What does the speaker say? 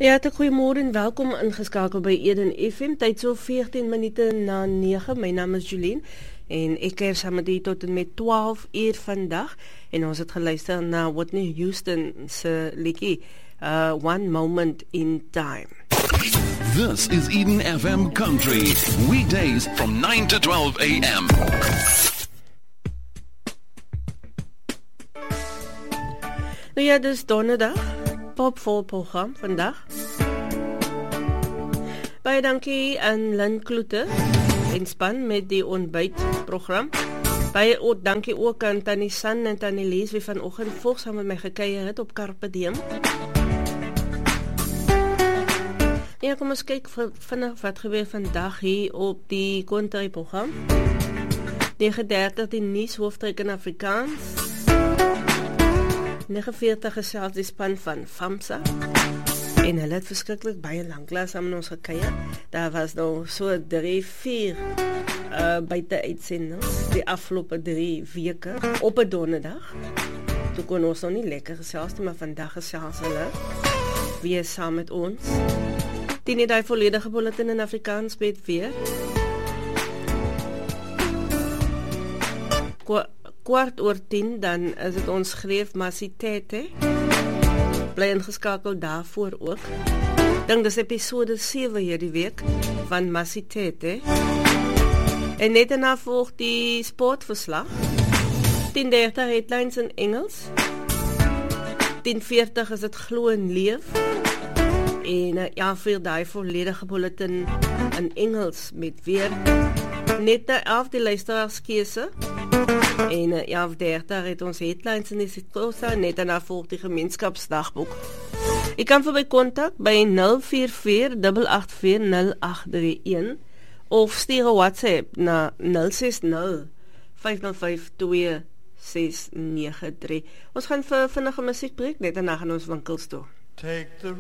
Ja, goeiemôre en welkom ingeskakel by Eden FM. Tyd so 14 minute na 9. My naam is Julien en ek kuier saam met u tot en met 12 uur vandag. En ons het geluister na Whitney Houston se liedjie, One Moment in Time. This is Eden FM Country, weekdays from 9 to 12 a.m. Nou ja, dis donderdag, popvol program vandag. Baie dankie aan Lynn Kloete en span met die ontbytprogram. Baie dankie ook aan Tannie San en Tannie Lies wie vanoggend vroeg saam met my gekuier het op Carpe Diem. Ja, kom ons kyk vinnig wat gebeur vandag hier op die Country-program. 9:30 die nuus hoofdtrek in Afrikaans. 49 gesels die span van FAMSA. En hulle het verskriklik baie lanklaas saam met ons gekuier. Daar was nou so 3-4 buite-uitsendings die afgelope 3 weke op 'n donderdag. Toe kon ons nog nie lekker gesels nie, maar vandag gesels hulle weer saam met ons. Die net die volledige bulletin in Afrikaans met weer. Kwart oor 10, dan is het ons skryf Masitete. Bly ingeskakel daarvoor ook. Dink dis episode 7 hierdie week van Masitete. En net daarna volg die sportverslag. 10:30 headlines in Engels. 10:40 is dit Glo en Leef. En ja, vir die volledige bulletin in Engels met weer. Net 11 die luisteraarskeuse. En 11:30 het ons headlines in die Sitosa, net daarna volg die gemeenskapsdagboek. Jy kan vir my kontak by 044-884-0831 of stuur 'n WhatsApp na 060-505-2693. Ons gaan vir vinnige musiekbreek, net daarna gaan ons winkels toe. Take the